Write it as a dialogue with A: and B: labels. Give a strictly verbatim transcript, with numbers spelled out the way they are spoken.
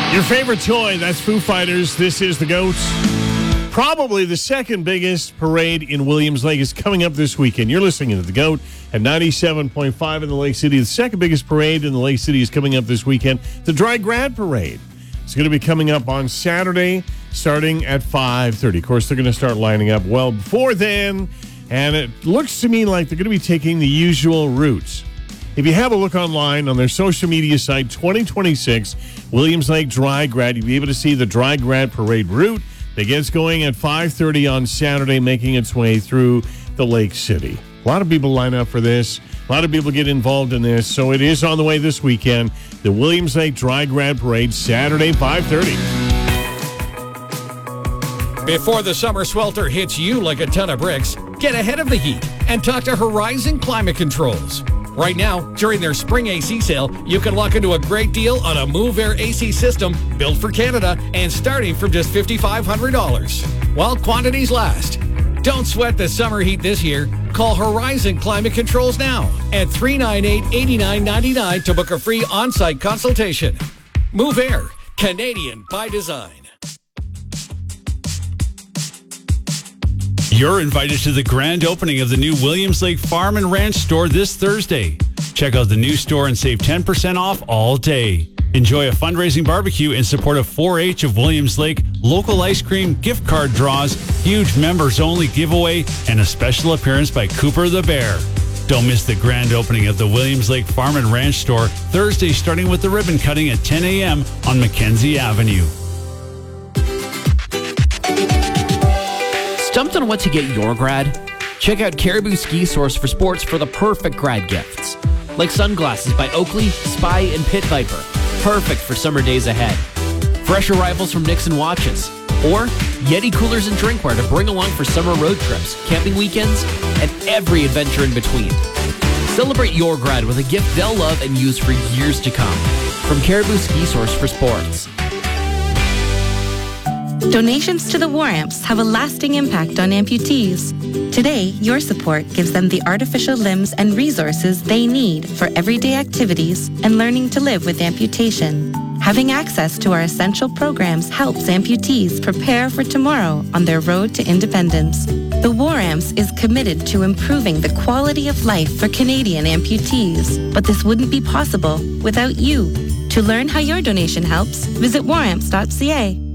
A: Your favorite toy, that's Foo Fighters. This is the Goats. Probably the second biggest parade in Williams Lake is coming up this weekend. You're listening to the Goat at ninety-seven point five in the Lake City. The second biggest parade in the Lake City is coming up this weekend. The Dry Grad Parade. It's going to be coming up on Saturday, starting at five thirty. Of course, they're going to start lining up well before then, and it looks to me like they're going to be taking the usual routes. If you have a look online on their social media site, twenty twenty-six Williams Lake Dry Grad, you'll be able to see the Dry Grad Parade route that gets going at five thirty on Saturday, making its way through the Lake City. A lot of people line up for this. A lot of people get involved in this. So it is on the way this weekend. The Williams Lake Dry Grad Parade, Saturday, five thirty.
B: Before the summer swelter hits you like a ton of bricks, get ahead of the heat and talk to Horizon Climate Controls. Right now, during their spring A C sale, you can lock into a great deal on a Move Air A C system built for Canada and starting from just five thousand five hundred dollars. While quantities last. Don't sweat the summer heat this year. Call Horizon Climate Controls now at three nine eight, eight nine nine nine to book a free on-site consultation. Move Air, Canadian by design.
C: You're invited to the grand opening of the new Williams Lake Farm and Ranch store this Thursday. Check out the new store and save ten percent off all day. Enjoy a fundraising barbecue in support of four H of Williams Lake, local ice cream, gift card draws, huge members-only giveaway, and a special appearance by Cooper the Bear. Don't miss the grand opening of the Williams Lake Farm and Ranch store Thursday, starting with the ribbon cutting at ten a.m. on Mackenzie Avenue.
D: Stumped on what to get your grad? Check out Caribou Ski Source for sports for the perfect grad gifts. Like sunglasses by Oakley, Spy, and Pit Viper. Perfect for summer days ahead. Fresh arrivals from Nixon Watches. Or Yeti coolers and drinkware to bring along for summer road trips, camping weekends, and every adventure in between. Celebrate your grad with a gift they'll love and use for years to come. From Caribou Ski Source for sports.
E: Donations to the War Amps have a lasting impact on amputees. Today, your support gives them the artificial limbs and resources they need for everyday activities and learning to live with amputation. Having access to our essential programs helps amputees prepare for tomorrow on their road to independence. The War Amps is committed to improving the quality of life for Canadian amputees, but this wouldn't be possible without you. To learn how your donation helps, visit war amps dot c a.